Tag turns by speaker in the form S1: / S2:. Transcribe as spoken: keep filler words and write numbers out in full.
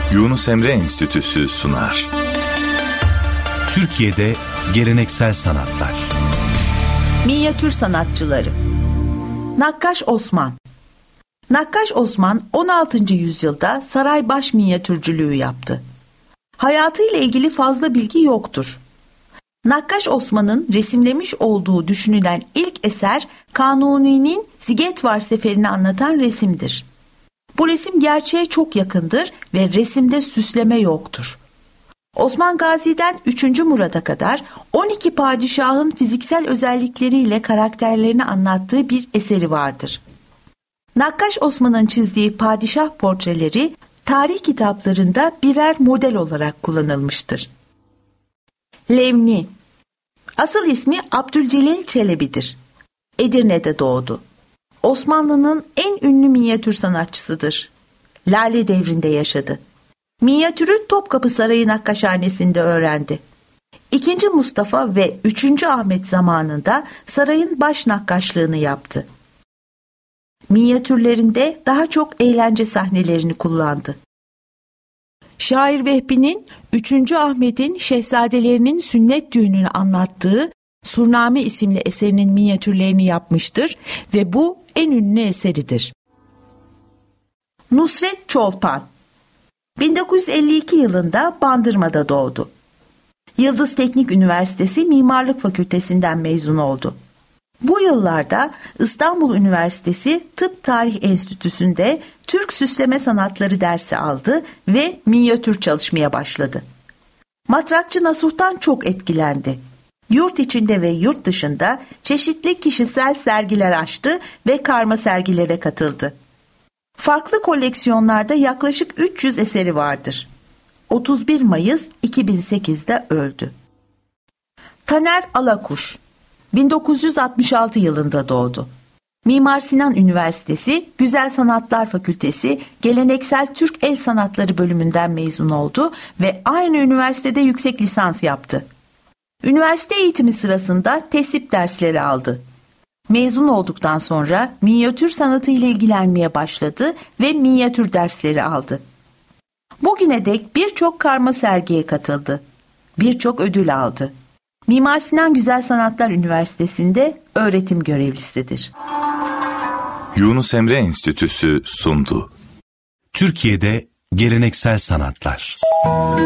S1: Yunus Emre Enstitüsü sunar.
S2: Türkiye'de geleneksel sanatlar.
S3: Minyatür sanatçıları. Nakkaş Osman. Nakkaş Osman on altıncı yüzyılda saray baş minyatürcülüğü yaptı. Hayatıyla ilgili fazla bilgi yoktur. Nakkaş Osman'ın resimlemiş olduğu düşünülen ilk eser Kanuni'nin Zigetvar Seferi'ni anlatan resimdir. Bu resim gerçeğe çok yakındır ve resimde süsleme yoktur. Osman Gazi'den üçüncü Murad'a kadar on iki padişahın fiziksel özellikleriyle karakterlerini anlattığı bir eseri vardır. Nakkaş Osman'ın çizdiği padişah portreleri tarih kitaplarında birer model olarak kullanılmıştır. Levni. Asıl ismi Abdülcelil Çelebi'dir. Edirne'de doğdu. Osmanlı'nın en ünlü minyatür sanatçısıdır. Lale devrinde yaşadı. Minyatürü Topkapı Sarayı Nakkaşhanesi'nde öğrendi. İkinci Mustafa ve üçüncü Ahmet zamanında sarayın baş nakkaşlığını yaptı. Minyatürlerinde daha çok eğlence sahnelerini kullandı. Şair Vehbi'nin üçüncü Ahmet'in şehzadelerinin sünnet düğününü anlattığı Surname isimli eserinin minyatürlerini yapmıştır ve bu en ünlü eseridir. Nusret Çolpan bin dokuz yüz elli iki yılında Bandırma'da doğdu. Yıldız Teknik Üniversitesi Mimarlık Fakültesinden mezun oldu. Bu yıllarda İstanbul Üniversitesi Tıp Tarih Enstitüsü'nde Türk Süsleme Sanatları dersi aldı ve minyatür çalışmaya başladı. Matrakçı Nasuh'tan çok etkilendi. Yurt içinde ve yurt dışında çeşitli kişisel sergiler açtı ve karma sergilere katıldı. Farklı koleksiyonlarda yaklaşık üç yüz eseri vardır. otuz bir Mayıs iki bin sekizde öldü. Taner Alakuş bin dokuz yüz altmış altı yılında doğdu. Mimar Sinan Üniversitesi Güzel Sanatlar Fakültesi Geleneksel Türk El Sanatları bölümünden mezun oldu ve aynı üniversitede yüksek lisans yaptı. Üniversite eğitimi sırasında tesip dersleri aldı. Mezun olduktan sonra minyatür sanatı ile ilgilenmeye başladı ve minyatür dersleri aldı. Bugüne dek birçok karma sergiye katıldı. Birçok ödül aldı. Mimar Sinan Güzel Sanatlar Üniversitesi'nde öğretim görevlisidir.
S1: Yunus Emre Enstitüsü sundu.
S2: Türkiye'de geleneksel sanatlar.